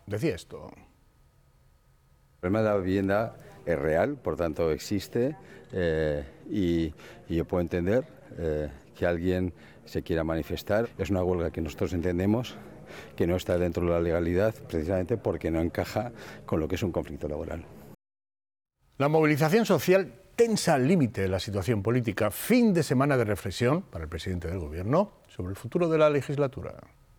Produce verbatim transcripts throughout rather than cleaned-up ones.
decía esto. El problema de la vivienda es real, por tanto existe, eh, y, y yo puedo entender eh, que alguien se quiera manifestar. Es una huelga que nosotros entendemos que no está dentro de la legalidad, precisamente porque no encaja con lo que es un conflicto laboral. La movilización social tensa al límite de la situación política. Fin de semana de reflexión para el presidente del Gobierno sobre el futuro de la legislatura.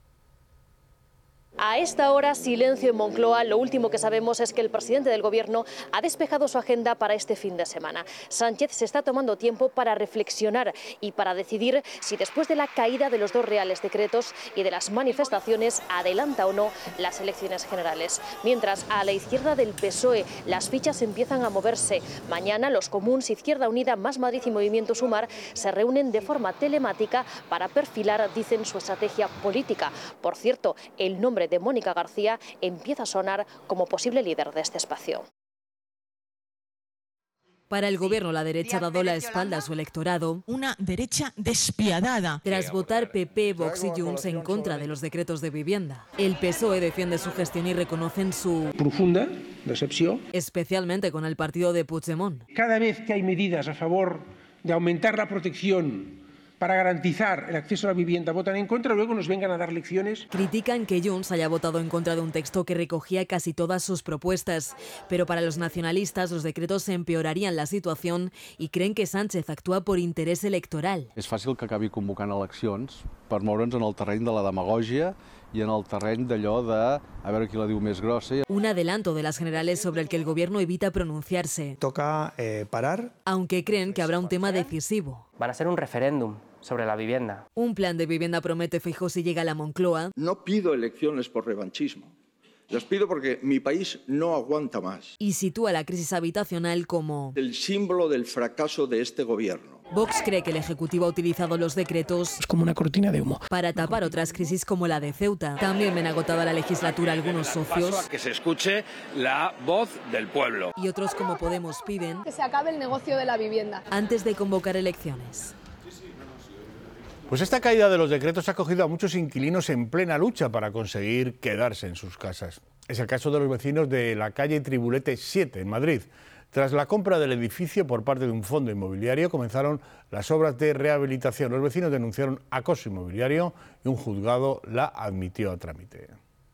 A esta hora, silencio en Moncloa. Lo último que sabemos es que el presidente del Gobierno ha despejado su agenda para este fin de semana. Sánchez se está tomando tiempo para reflexionar y para decidir si después de la caída de los dos reales decretos y de las manifestaciones adelanta o no las elecciones generales. Mientras, a la izquierda del P S O E las fichas empiezan a moverse. Mañana los comuns, Izquierda Unida, Más Madrid y Movimiento Sumar se reúnen de forma telemática para perfilar, dicen, su estrategia política. Por cierto, el nombre de Mónica García empieza a sonar como posible líder de este espacio. Para el Gobierno, la derecha ha dado la espalda a su electorado. Una derecha despiadada. Tras votar P P, Vox y Junts en contra de los decretos de vivienda. El P S O E defiende su gestión y reconocen su profunda decepción, especialmente con el partido de Puigdemont. Cada vez que hay medidas a favor de aumentar la protección para garantizar el acceso a la vivienda, votan en contra, luego nos vengan a dar lecciones. Critican que Junts haya votado en contra de un texto que recogía casi todas sus propuestas, pero para los nacionalistas los decretos empeorarían la situación y creen que Sánchez actúa por interés electoral. És fàcil que acabi convocant eleccions per moure'ns en el terreny de la demagògia y en el terreny d'allò de a veure qui la diu més grossa. Un adelanto de las generales sobre el que el Gobierno evita pronunciarse. Toca eh, parar. Aunque creen que habrá un tema decisivo. Van a ser un referéndum sobre la vivienda. Un plan de vivienda promete Feijóo si llega a la Moncloa. No pido elecciones por revanchismo. Las pido porque mi país no aguanta más. Y sitúa la crisis habitacional como el símbolo del fracaso de este gobierno. Vox cree que el Ejecutivo ha utilizado los decretos es como una cortina de humo para tapar otras crisis como la de Ceuta. También ven agotada la legislatura algunos socios. Paso a que se escuche la voz del pueblo. Y otros como Podemos piden que se acabe el negocio de la vivienda antes de convocar elecciones. Pues esta caída de los decretos ha cogido a muchos inquilinos en plena lucha para conseguir quedarse en sus casas. Es el caso de los vecinos de la calle Tribulete siete, en Madrid. Tras la compra del edificio por parte de un fondo inmobiliario, comenzaron las obras de rehabilitación. Los vecinos denunciaron acoso inmobiliario y un juzgado la admitió a trámite.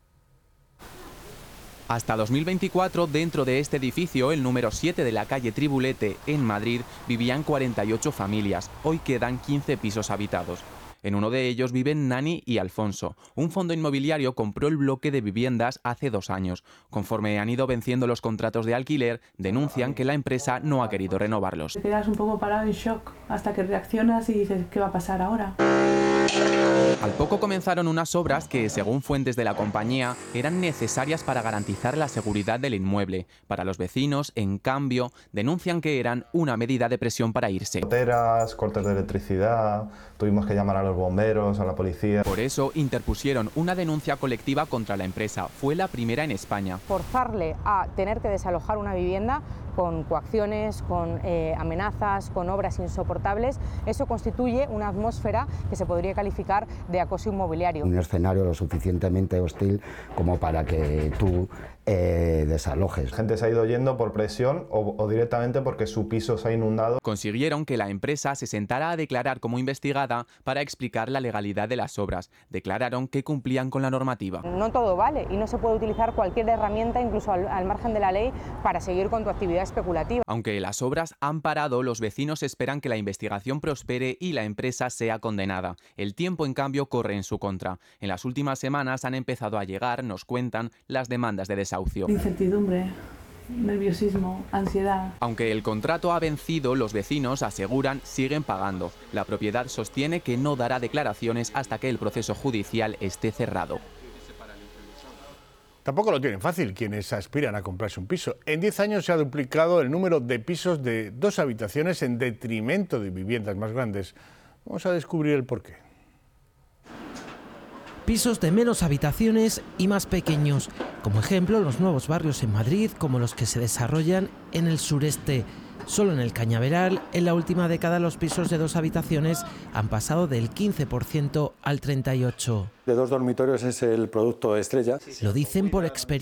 Hasta dos mil veinticuatro, dentro de este edificio, el número siete de la calle Tribulete, en Madrid, vivían cuarenta y ocho familias. Hoy quedan quince pisos habitados. En uno de ellos viven Nani y Alfonso. Un fondo inmobiliario compró el bloque de viviendas hace dos años. Conforme han ido venciendo los contratos de alquiler, denuncian que la empresa no ha querido renovarlos. Te quedas un poco parado en shock hasta que reaccionas y dices, ¿qué va a pasar ahora? Al poco comenzaron unas obras que, según fuentes de la compañía, eran necesarias para garantizar la seguridad del inmueble. Para los vecinos, en cambio, denuncian que eran una medida de presión para irse. Goteras, cortes de electricidad, tuvimos que llamar a los bomberos, a la policía. Por eso interpusieron una denuncia colectiva contra la empresa. Fue la primera en España. Forzarle a tener que desalojar una vivienda con coacciones, con eh, amenazas, con obras insoportables, eso constituye una atmósfera que se podría calificar de acoso inmobiliario. Un escenario lo suficientemente hostil como para que tú eh, desalojes. La gente se ha ido yendo por presión o, o directamente porque su piso se ha inundado. Consiguieron que la empresa se sentara a declarar como investigada para explicar la legalidad de las obras. Declararon que cumplían con la normativa. No todo vale y no se puede utilizar cualquier herramienta, incluso al, al margen de la ley, para seguir con tu actividad especulativa. Aunque las obras han parado, los vecinos esperan que la investigación prospere y la empresa sea condenada. El tiempo, en cambio, corre en su contra. En las últimas semanas han empezado a llegar, nos cuentan, las demandas de desahucio. Incertidumbre, nerviosismo, ansiedad. Aunque el contrato ha vencido, los vecinos aseguran siguen pagando. La propiedad sostiene que no dará declaraciones hasta que el proceso judicial esté cerrado. Tampoco lo tienen fácil quienes aspiran a comprarse un piso. En diez años se ha duplicado el número de pisos de dos habitaciones en detrimento de viviendas más grandes. Vamos a descubrir el porqué. Pisos de menos habitaciones y más pequeños. Como ejemplo, los nuevos barrios en Madrid, como los que se desarrollan en el sureste. Solo en el Cañaveral, en la última década, los pisos de dos habitaciones han pasado del quince por ciento al treinta y ocho por ciento. De dos dormitorios es el producto estrella. Lo dicen por experiencia.